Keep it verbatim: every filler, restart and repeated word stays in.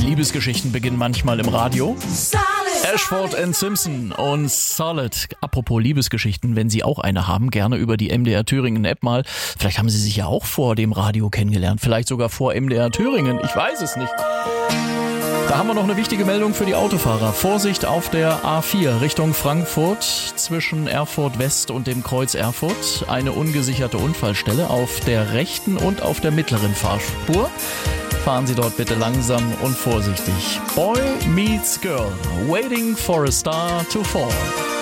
Liebesgeschichten beginnen manchmal im Radio. Ashford and Simpson und Solid. Apropos Liebesgeschichten, wenn Sie auch eine haben, gerne über die M D R Thüringen App mal. Vielleicht haben Sie sich ja auch vor dem Radio kennengelernt. Vielleicht sogar vor M D R Thüringen. Ich weiß es nicht. Da haben wir noch eine wichtige Meldung für die Autofahrer. Vorsicht auf der A vier Richtung Frankfurt zwischen Erfurt West und dem Kreuz Erfurt. Eine ungesicherte Unfallstelle auf der rechten und auf der mittleren Fahrspur. Fahren Sie dort bitte langsam und vorsichtig. Boy meets girl, waiting for a star to fall.